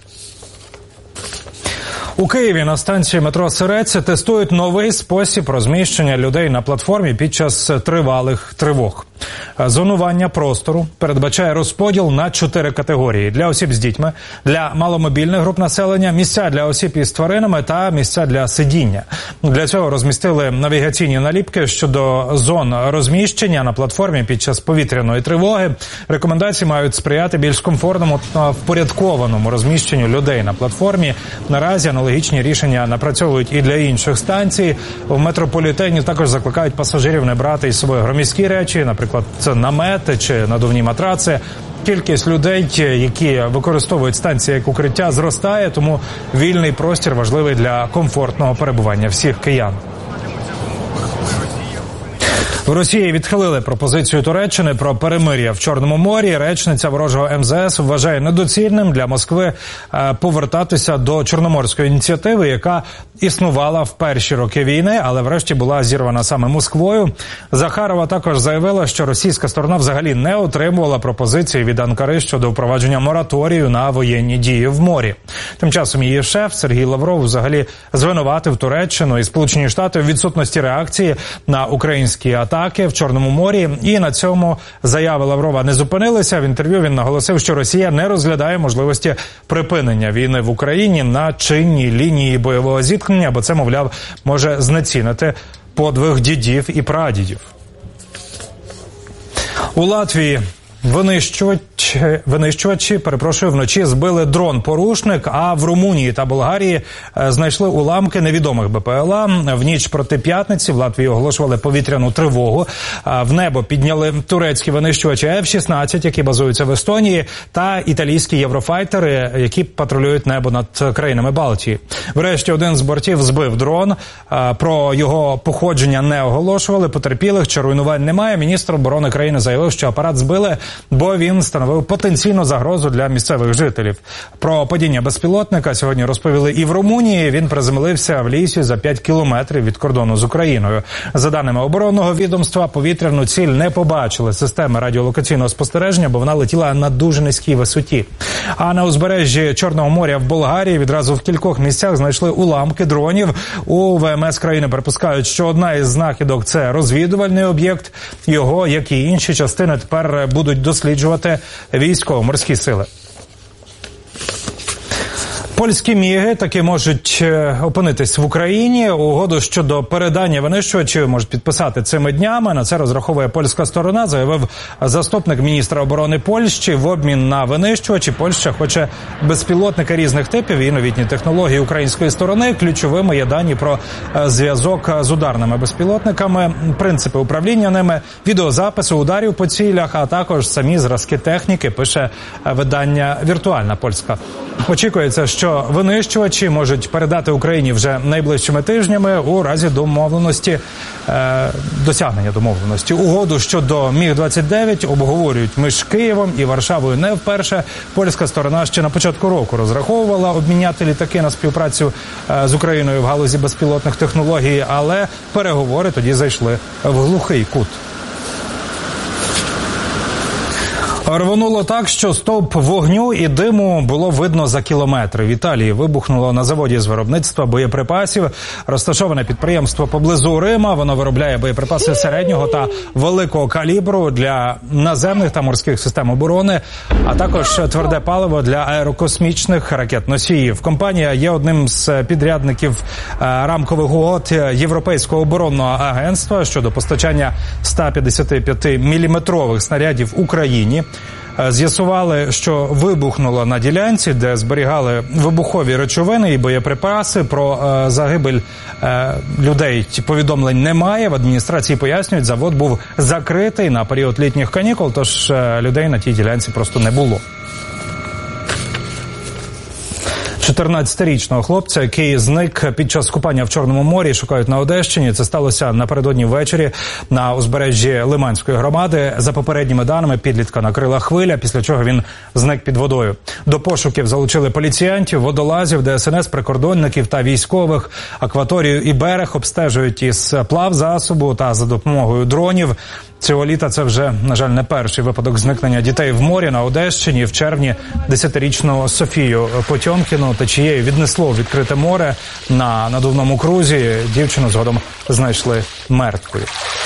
У Києві на станції метро Сирець тестують новий спосіб розміщення людей на платформі під час тривалих тривог. Зонування простору передбачає розподіл на 4 категорії: для осіб з дітьми, для маломобільних груп населення, місця для осіб із тваринами та місця для сидіння. Для цього розмістили навігаційні наліпки щодо зон розміщення на платформі під час повітряної тривоги. Рекомендації мають сприяти більш комфортному та впорядкованому розміщенню людей на платформі. Наразі аналогічні рішення напрацьовують і для інших станцій. В метрополітені також закликають пасажирів не брати із собою громіздкі речі, наприклад, це намети чи надувні матраци. Кількість людей, які використовують станції як укриття, зростає, тому вільний простір важливий для комфортного перебування всіх киян. В Росії відхилили пропозицію Туреччини про перемир'я в Чорному морі. Речниця ворожого МЗС вважає недоцільним для Москви повертатися до Чорноморської ініціативи, яка існувала в перші роки війни, але врешті була зірвана саме Москвою. Захарова також заявила, що російська сторона взагалі не отримувала пропозиції від Анкари щодо впровадження мораторію на воєнні дії в морі. Тим часом її шеф Сергій Лавров взагалі звинуватив Туреччину і Сполучені Штати в відсутності реакції на українські атаки атаки в Чорному морі. І на цьому заяви Лаврова не зупинилися. В інтерв'ю він наголосив, що Росія не розглядає можливості припинення війни в Україні на чинній лінії бойового зіткнення, бо це, мовляв, може знецінити подвиг дідів і прадідів. У Латвії винищувачі, вночі збили дрон-порушник, а в Румунії та Болгарії знайшли уламки невідомих БПЛА. В ніч проти п'ятниці в Латвії оголошували повітряну тривогу. В небо підняли турецькі винищувачі F-16, які базуються в Естонії, та італійські єврофайтери, які патрулюють небо над країнами Балтії. Врешті один з бортів збив дрон. Про його походження не оголошували. Потерпілих чи руйнувань немає. Міністр оборони країни заявив, що апарат збили, бо він становив потенційну загрозу для місцевих жителів. Про падіння безпілотника сьогодні розповіли і в Румунії. Він приземлився в лісі за 5 кілометрів від кордону з Україною. За даними оборонного відомства, повітряну ціль не побачили системи радіолокаційного спостереження, бо вона летіла на дуже низькій висоті. А на узбережжі Чорного моря в Болгарії відразу в кількох місцях знайшли уламки дронів. У ВМС країни припускають, що одна із знахідок – це розвідувальний об'єкт. Його, як і інші частини, тепер будуть досліджувати військово-морські сили. Польські міги таки можуть опинитись в Україні. Угоду щодо передання винищувачів можуть підписати цими днями. На це розраховує польська сторона, заявив заступник міністра оборони Польщі. В обмін на винищувачі Польща хоче безпілотники різних типів і новітні технології української сторони. Ключовими є дані про зв'язок з ударними безпілотниками, принципи управління ними, відеозаписи ударів по цілях, а також самі зразки техніки, пише видання «Віртуальна Польська». Очікується, що винищувачі можуть передати Україні вже найближчими тижнями у разі досягнення домовленості. Угоду щодо Міг-29 обговорюють між Києвом і Варшавою не вперше. Польська сторона ще на початку року розраховувала обміняти літаки на співпрацю з Україною в галузі безпілотних технологій, але переговори тоді зайшли в глухий кут. Рвонуло так, що стовп вогню і диму було видно за кілометри. В Італії вибухнуло на заводі з виробництва боєприпасів. Розташоване підприємство поблизу Рима. Воно виробляє боєприпаси середнього та великого калібру для наземних та морських систем оборони, а також тверде паливо для аерокосмічних ракет-носіїв. Компанія є одним з підрядників рамкових угод Європейського оборонного агентства щодо постачання 155-мм снарядів Україні. З'ясували, що вибухнуло на ділянці, де зберігали вибухові речовини і боєприпаси. Про загибель людей повідомлень немає. В адміністрації пояснюють, завод був закритий на період літніх канікул, тож людей на тій ділянці просто не було. 14-річного хлопця, який зник під час купання в Чорному морі, шукають на Одещині. Це сталося напередодні ввечері на узбережжі Лиманської громади. За попередніми даними, підлітка накрила хвиля, після чого він зник під водою. До пошуків залучили поліціянтів, водолазів, ДСНС, прикордонників та військових. Акваторію і берег обстежують із плавзасобу та за допомогою дронів. Цього літа це вже, на жаль, не перший випадок зникнення дітей в морі на Одещині. В червні 10-річну Софію Потьомкіну течією віднесло в відкрите море на надувному крузі. Дівчину згодом знайшли мертвою.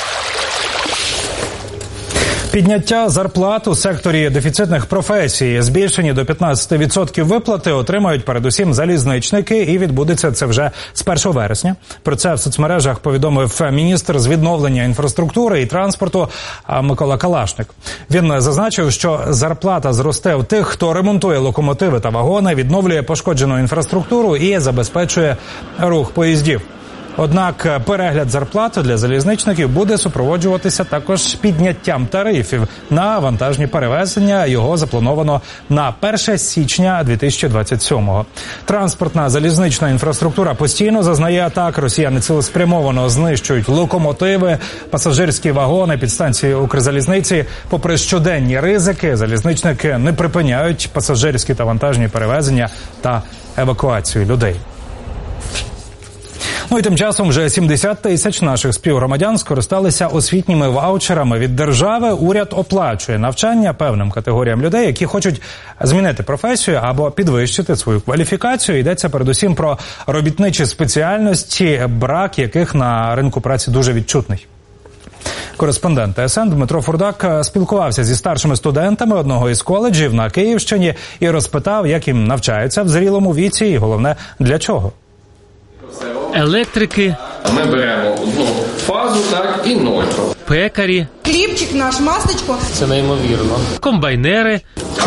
Підняття зарплат у секторі дефіцитних професій. Збільшені до 15% виплати отримають передусім залізничники, і відбудеться це вже з 1 вересня. Про це в соцмережах повідомив міністр з відновлення інфраструктури і транспорту Микола Калашник. Він зазначив, що зарплата зросте в тих, хто ремонтує локомотиви та вагони, відновлює пошкоджену інфраструктуру і забезпечує рух поїздів. Однак перегляд зарплати для залізничників буде супроводжуватися також підняттям тарифів на вантажні перевезення. Його заплановано на 1 січня 2027-го. Транспортна залізнична інфраструктура постійно зазнає атак. Росіяни цілеспрямовано знищують локомотиви, пасажирські вагони, підстанції Укрзалізниці. Попри щоденні ризики, залізничники не припиняють пасажирські та вантажні перевезення та евакуацію людей. Ну і тим часом вже 70 тисяч наших співгромадян скористалися освітніми ваучерами від держави. Уряд оплачує навчання певним категоріям людей, які хочуть змінити професію або підвищити свою кваліфікацію. Йдеться передусім про робітничі спеціальності, брак яких на ринку праці дуже відчутний. Кореспондент ТСН Дмитро Фурдак спілкувався зі старшими студентами одного із коледжів на Київщині і розпитав, як їм навчаються в зрілому віці і, головне, для чого. Електрики. Ми беремо одну фазу, так, і 0. Пекарі. Хлібчик наш, масличко. Це неймовірно. Комбайнери.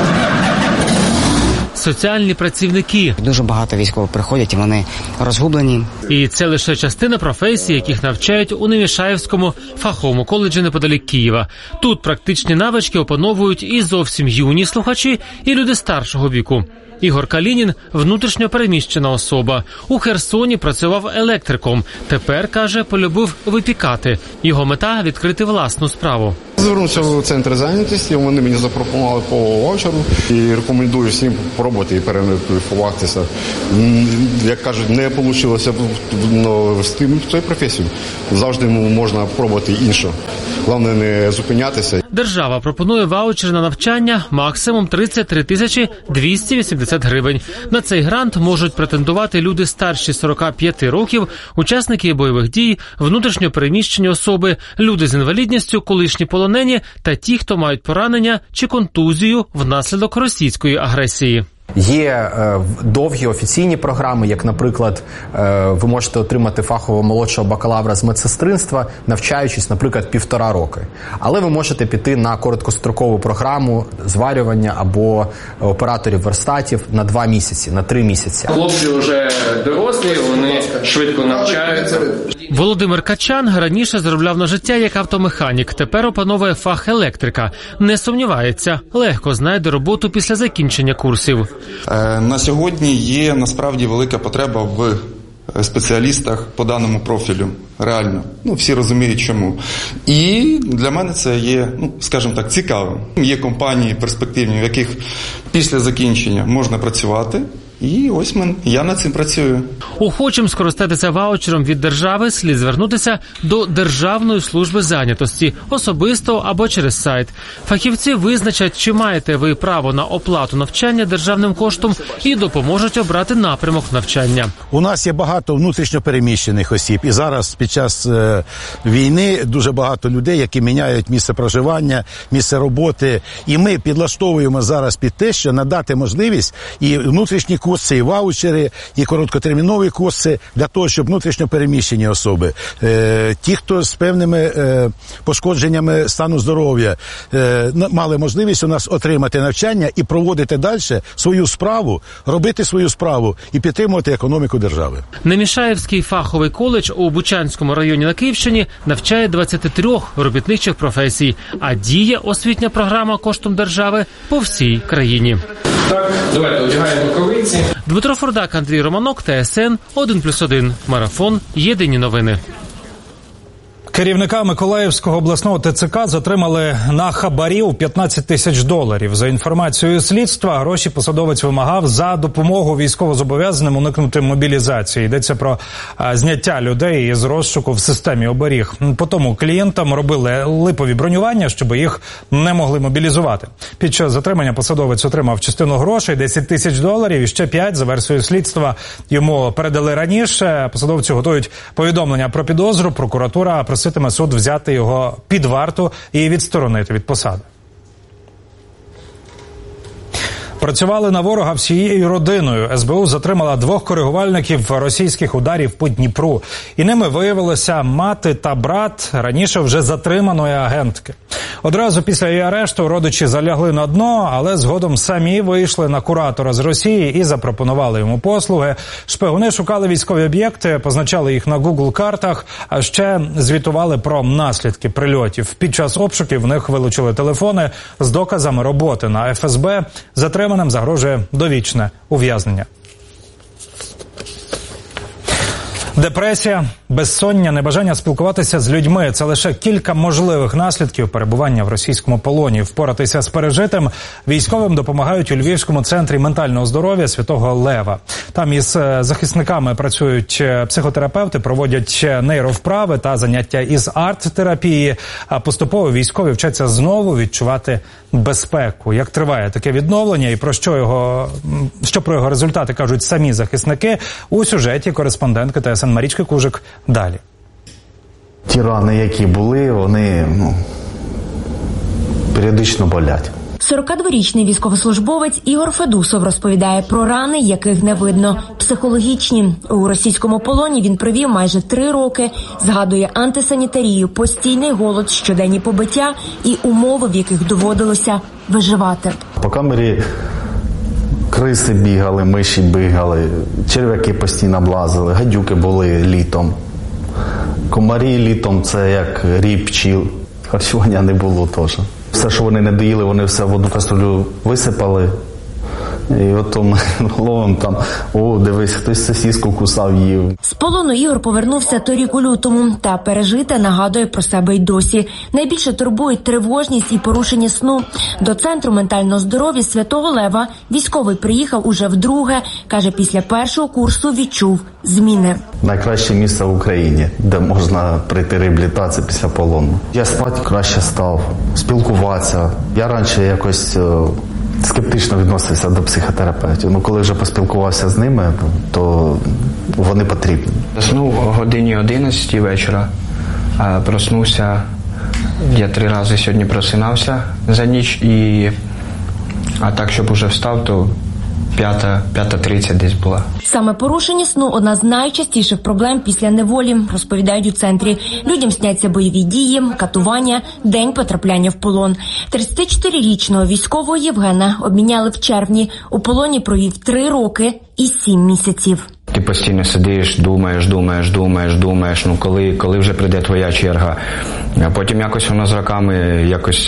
Соціальні працівники. Дуже багато військових приходять, і вони розгублені. І це лише частина професій, яких навчають у Немішаївському фаховому коледжі неподалік Києва. Тут практичні навички опановують і зовсім юні слухачі, і люди старшого віку. Ігор Калінін – внутрішньо переміщена особа. У Херсоні працював електриком. Тепер, каже, полюбив випікати. Його мета – відкрити власну справу. Звернувся в центр зайнятості, вони мені запропонували по ваучеру і рекомендую всім пробувати і перекваліфікуватися. Як кажуть, не вийшло в цій професії. Завжди можна пробувати інше. Головне не зупинятися. Держава пропонує ваучер на навчання максимум 33 тисячі 280 гривень. На цей грант можуть претендувати люди старші 45 років, учасники бойових дій, внутрішньо переміщені особи, люди з інвалідністю, колишні полонені та ті, хто мають поранення чи контузію внаслідок російської агресії. Є довгі офіційні програми, як, наприклад, ви можете отримати фахового молодшого бакалавра з медсестринства, навчаючись, наприклад, 1,5 роки. Але ви можете піти на короткострокову програму зварювання або операторів верстатів на 2 місяці, на 3 місяці. Хлопці вже дорослі, вони швидко навчаються. Володимир Качан раніше заробляв на життя як автомеханік, тепер опановує фах електрика. Не сумнівається, легко знайде роботу після закінчення курсів. На сьогодні є насправді велика потреба в спеціалістах по даному профілю. Реально. Всі розуміють чому. І для мене це є, скажімо так, цікавим. Є компанії перспективні, в яких після закінчення можна працювати. І ось я над цим працюю. Охочим скористатися ваучером від держави слід звернутися до Державної служби зайнятості, особисто або через сайт. Фахівці визначать, чи маєте ви право на оплату навчання державним коштом і допоможуть обрати напрямок навчання. У нас є багато внутрішньо переміщених осіб. І зараз під час війни дуже багато людей, які міняють місце проживання, місце роботи. І ми підлаштовуємо зараз під те, що надати можливість і внутрішні курси, і ваучери, і короткотермінові курси для того, щоб внутрішньо переміщені особи, ті, хто з певними пошкодженнями стану здоров'я, мали можливість у нас отримати навчання і проводити далі свою справу, робити свою справу і підтримувати економіку держави. Немішаївський фаховий коледж у Бучанському районі на Київщині навчає 23 робітничих професій, а діє освітня програма коштом держави по всій країні. Так, давайте одягаємо рукавиці. Дмитро Фурдак, Андрій Романок, ТСН 1+1. Марафон. Єдині новини. Керівника Миколаївського обласного ТЦК затримали на хабарі у $15 тисяч. За інформацією слідства, гроші посадовець вимагав за допомогу військовозобов'язаним уникнути мобілізації. Йдеться про зняття людей із розшуку в системі оберіг. Потім клієнтам робили липові бронювання, щоб їх не могли мобілізувати. Під час затримання посадовець отримав частину грошей, $10 тисяч, і ще 5, за версією слідства, йому передали раніше. Посадовцю готують повідомлення про підозру. Прокуратура проситиме суд взяти його під варту і відсторонити від посади. Працювали на ворога всією родиною. СБУ затримала 2 коригувальників російських ударів по Дніпру. І ними виявилися мати та брат раніше вже затриманої агентки. Одразу після її арешту родичі залягли на дно, але згодом самі вийшли на куратора з Росії і запропонували йому послуги. Шпигуни шукали військові об'єкти, позначали їх на Google-картах, а ще звітували про наслідки прильотів. Під час обшуків в них вилучили телефони з доказами роботи на ФСБ. Затриманим загрожує довічне ув'язнення. Депресія, безсоння, небажання спілкуватися з людьми – це лише кілька можливих наслідків перебування в російському полоні. Впоратися з пережитим військовим допомагають у Львівському центрі ментального здоров'я Святого Лева. Там із захисниками працюють психотерапевти, проводять нейровправи та заняття із арт-терапії. А поступово військові вчаться знову відчувати безпеку. Як триває таке відновлення і що про його результати кажуть самі захисники, у сюжеті кореспондентки ТСН Марічки Кужик далі. Ті рани, які були, вони періодично болять. 42-річний військовослужбовець Ігор Федусов розповідає про рани, яких не видно. Психологічні. У російському полоні він провів майже 3 роки. Згадує антисанітарію, постійний голод, щоденні побиття і умови, в яких доводилося виживати. По камері криси бігали, миші бігали, черв'яки постійно облазили, гадюки були літом. Комарі літом – це як рій пчіл. Харчування не було теж. Все, що вони не доїли, вони все в одну каструлю висипали. І от ми ловимо там, дивись, хтось сосиску кусав, їв. З полону Ігор повернувся торік у лютому. Та пережите нагадує про себе й досі. Найбільше турбують тривожність і порушення сну. До Центру ментального здоров'я Святого Лева військовий приїхав уже вдруге. Каже, після першого курсу відчув зміни. Найкраще місце в Україні, де можна пройти реабілітацію після полону. Я спати краще став, спілкуватися. Я раніше якось скептично відносився до психотерапевтів. Коли вже поспілкувався з ними, то вони потрібні. Заснув о годині 11 вечора, проснувся, я 3 рази сьогодні просинався за ніч, а так, щоб уже встав, то 5:30 десь була. Саме порушення сну – одна з найчастіших проблем після неволі, розповідають у центрі. Людям сняться бойові дії, катування, день потрапляння в полон. 34-річного військового Євгена обміняли в червні. У полоні провів 3 роки і 7 місяців. Ти постійно сидиш, думаєш, коли вже прийде твоя черга. А потім якось воно з роками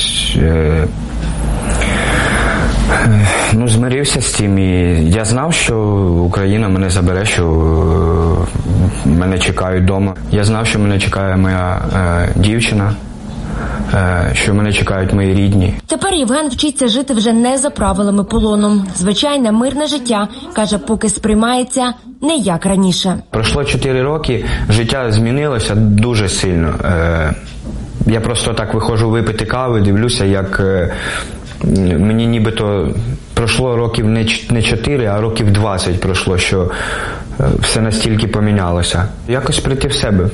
змирився з тим, і я знав, що Україна мене забере, що мене чекають вдома. Я знав, що мене чекає моя дівчина, що мене чекають мої рідні. Тепер Євген вчиться жити вже не за правилами полону. Звичайне мирне життя, каже, поки сприймається не як раніше. Пройшло 4 роки, життя змінилося дуже сильно. Я просто так виходжу випити кави, дивлюся, як мені нібито пройшло років не 4, а років 20 пройшло, що все настільки помінялося. Якось прийти в себе,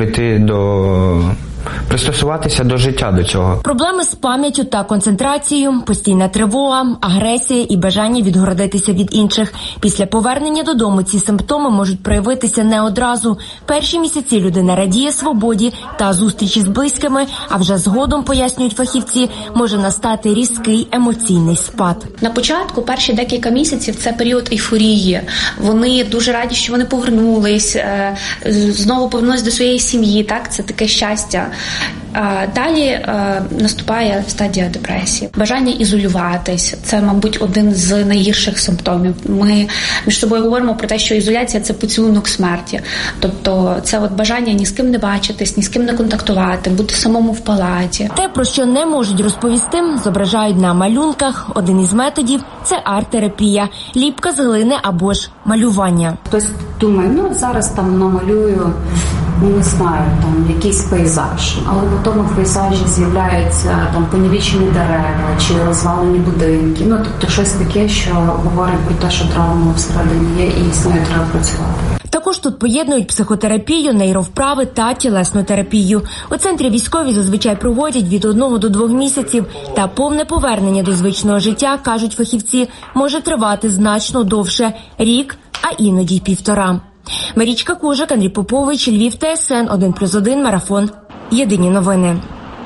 пристосуватися до життя до цього. Проблеми з пам'яттю та концентрацією, постійна тривога, агресія і бажання відгородитися від інших. Після повернення додому ці симптоми можуть проявитися не одразу. Перші місяці людина радіє свободі та зустрічі з близькими, а вже згодом, пояснюють фахівці, може настати різкий емоційний спад. На початку, перші декілька місяців, це період ейфорії. Вони дуже раді, що вони повернулись, знову повернулись до своєї сім'ї, так? Це таке щастя. Далі наступає стадія депресії. Бажання ізолюватись – це, мабуть, один з найгірших симптомів. Ми між собою говоримо про те, що ізоляція – це поцілунок смерті. Тобто це бажання ні з ким не бачитись, ні з ким не контактувати, бути самому в палаті. Те, про що не можуть розповісти, зображають на малюнках. Один із методів – це арт-терапія, ліпка з глини або ж малювання. Хтось думає, зараз там намалюю, не знаю, там якийсь пейзаж, але в тому пейзажі з'являються там понівечені дерева чи розвалені будинки. Тобто щось таке, що говорить про те, що травма всередині є і з нею треба працювати. Також тут поєднують психотерапію, нейровправи та тілесну терапію. У центрі військові зазвичай проводять від 1 до 2 місяців. Та повне повернення до звичного життя, кажуть фахівці, може тривати значно довше – рік, а іноді й 1,5. Марічка Кужак, Андрій Попович, Львів, ТСН 1+1, Марафон. Єдині новини.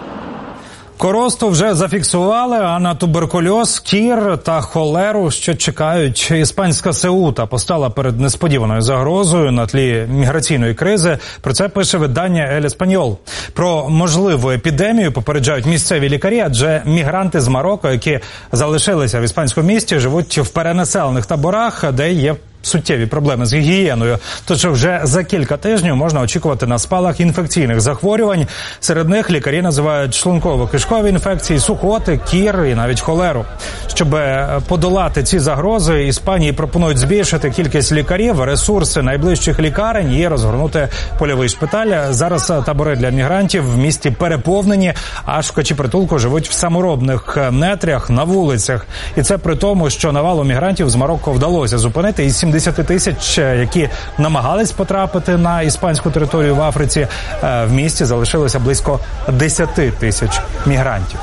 Коросту вже зафіксували, а на туберкульоз, кір та холеру ще чекають. Іспанська Сеута постала перед несподіваною загрозою на тлі міграційної кризи. Про це пише видання «Ель Еспаньол». Про можливу епідемію попереджають місцеві лікарі, адже мігранти з Марокко, які залишилися в іспанському місті, живуть в перенаселених таборах, де є суттєві проблеми з гігієною. Тож вже за кілька тижнів можна очікувати на спалах інфекційних захворювань. Серед них лікарі називають шлунково-кишкові інфекції, сухоти, кір і навіть холеру. Щоб подолати ці загрози, Іспанії пропонують збільшити кількість лікарів, ресурси найближчих лікарень і розгорнути польовий шпиталь. Зараз табори для мігрантів в місті переповнені, а шукачі притулку живуть в саморобних нетрях на вулицях. І це при тому, що навалу мігрантів з Марокко вдалося зупинити, і 70 тисяч, які намагались потрапити на іспанську територію в Африці, в місті залишилося близько 10 тисяч мігрантів.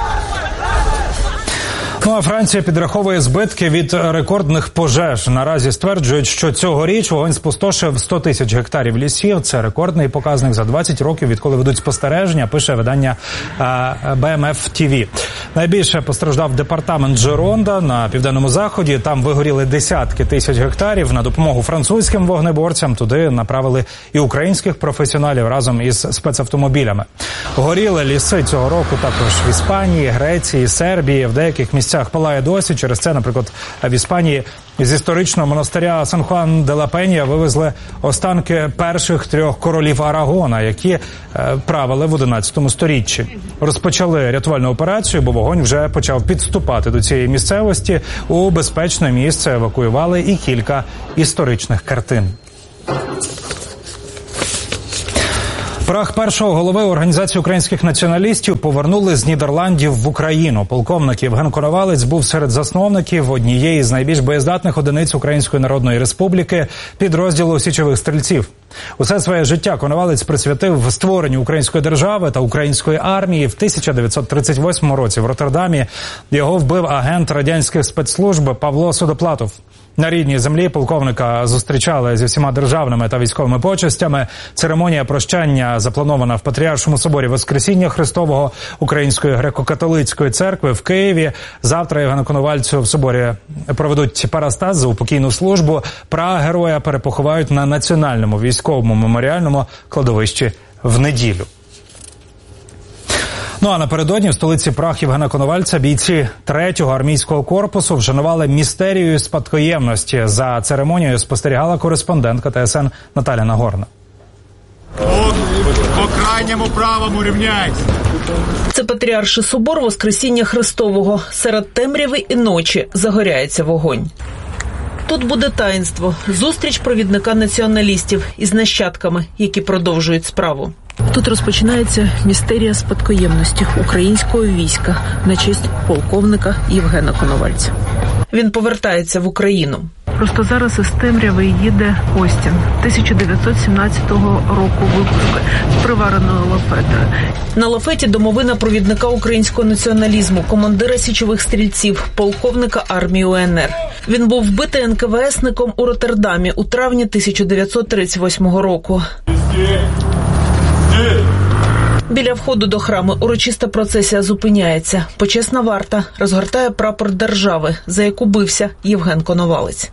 Ну а Франція підраховує збитки від рекордних пожеж. Наразі стверджують, що цьогоріч вогонь спустошив 100 тисяч гектарів лісів. Це рекордний показник за 20 років, відколи ведуть спостереження, пише видання BMF TV. Найбільше постраждав департамент Джеронда на південному заході. Там вигоріли десятки тисяч гектарів. На допомогу французьким вогнеборцям туди направили і українських професіоналів разом із спецавтомобілями. Горіли ліси цього року також в Іспанії, Греції, Сербії. В деяких місцях палає досі. Через це, наприклад, в Іспанії з історичного монастиря Сан-Хуан-де-ла-Пенья вивезли останки перших 3 королів Арагона, які правили в 11 сторіччі. Розпочали рятувальну операцію, бо вогонь вже почав підступати до цієї місцевості. У безпечне місце евакуювали і кілька історичних картин. Прах першого голови Організації українських націоналістів повернули з Нідерландів в Україну. Полковник Євген Коновалець був серед засновників однієї з найбільш боєздатних одиниць Української Народної Республіки, підрозділу січових стрільців. Усе своє життя Коновалець присвятив створенню української держави та української армії. В 1938 році в Роттердамі його вбив агент радянських спецслужб Павло Судоплатов. На рідній землі полковника зустрічали зі всіма державними та військовими почестями. Церемонія прощання запланована в Патріаршому соборі Воскресіння Христового Української греко-католицької церкви в Києві. Завтра Євгену Коновальцю в соборі проведуть парастаз за упокійну службу. Прах героя перепоховають на Національному військовому меморіальному кладовищі в неділю. Ну а напередодні в столиці прах Євгена Коновальця бійці 3-го армійського корпусу вшанували містерією спадкоємності. За церемонією спостерігала кореспондентка ТСН Наталя Нагорна. По крайньому правому рівняйся. Це Патріарший собор Воскресіння Христового. Серед темряви і ночі загоряється вогонь. Тут буде таїнство, зустріч провідника націоналістів із нащадками, які продовжують справу. Тут розпочинається містерія спадкоємності українського війська на честь полковника Євгена Коновальця. Він повертається в Україну. Просто зараз із темряви їде Остін 1917 року випуску з привареною лафетою. На лафеті домовина провідника українського націоналізму, командира січових стрільців, полковника армії УНР. Він був вбитий НКВСником у Роттердамі у травні 1938 року. Біля входу до храму урочиста процесія зупиняється. Почесна варта розгортає прапор держави, за яку бився Євген Коновалець.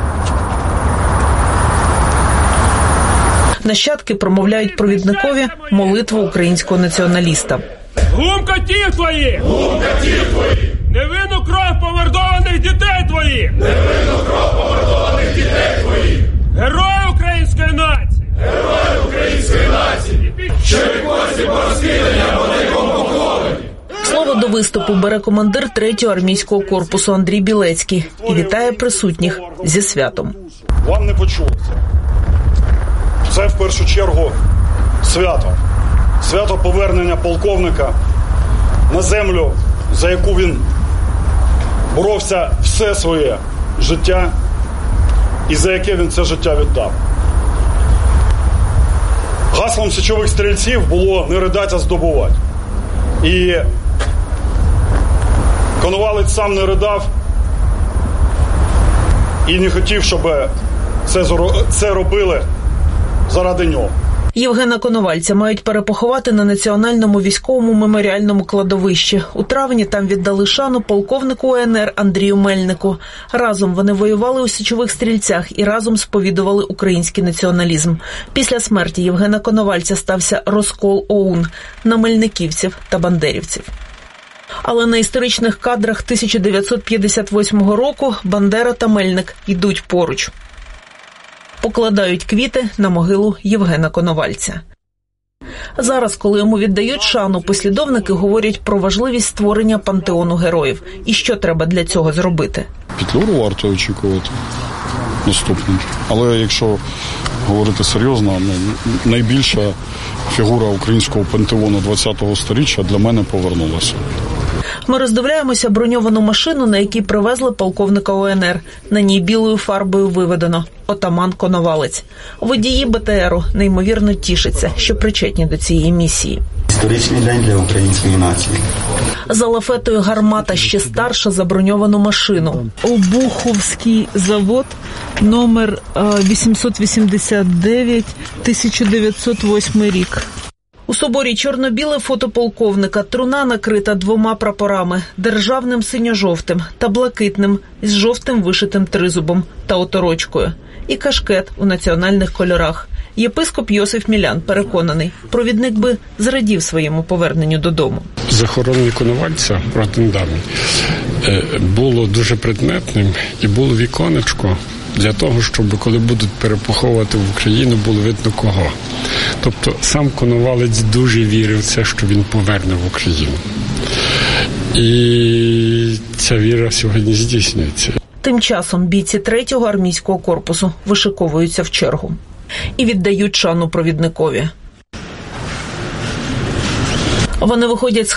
Нащадки промовляють провідникові молитву українського націоналіста. Глум котів твоїх! Глум котів твоїх! Невинну кров помордованих дітей твоїх! Невинну кров помордованих дітей твоїх! Герої української нації! Герої української нації! Що кості по розкиданням по великому поховані! Слово до виступу бере командир 3-го армійського корпусу Андрій Білецький і вітає присутніх зі святом. Вам не почулося. Це в першу чергу свято. Свято повернення полковника на землю, за яку він боровся все своє життя і за яке він це життя віддав. Гаслом січових стрільців було «не ридать, а здобувати». І Коновалець сам не ридав і не хотів, щоб це робили заради нього. Євгена Коновальця мають перепоховати на Національному військовому меморіальному кладовищі. У травні там віддали шану полковнику УНР Андрію Мельнику. Разом вони воювали у січових стрільцях і разом сповідували український націоналізм. Після смерті Євгена Коновальця стався розкол ОУН на мельниківців та бандерівців. Але на історичних кадрах 1958 року Бандера та Мельник йдуть поруч. Покладають квіти на могилу Євгена Коновальця. Зараз, коли йому віддають шану, послідовники говорять про важливість створення пантеону героїв. І що треба для цього зробити? Петлюру варто очікувати наступним. Але якщо говорити серйозно, найбільша фігура українського пантеону ХХ сторіччя для мене повернулася. Ми роздивляємося броньовану машину, на якій привезли полковника УНР. На ній білою фарбою виведено «Отаман Коновалець». Водії БТРу неймовірно тішаться, що причетні до цієї місії. Історичний день для української нації. За лафетою гармата ще старша за броньовану машину. Обуховський завод, номер 889, 1908 рік. У соборі чорно-біле фото полковника, труна накрита 2 прапорами – державним синьо-жовтим та блакитним із жовтим вишитим тризубом та оторочкою. І кашкет у національних кольорах. Єпископ Йосиф Мілян переконаний, провідник би зрадів своєму поверненню додому. Захоронення Коновальця в Роттердамі було дуже предметним і було віконечко для того, щоб коли будуть перепоховувати в Україну, було видно кого. Тобто сам Коновалець дуже вірив в це, що він поверне в Україну. І ця віра сьогодні здійснюється. Тим часом бійці 3-го армійського корпусу вишиковуються в чергу і віддають шану провідникові. Вони виходять з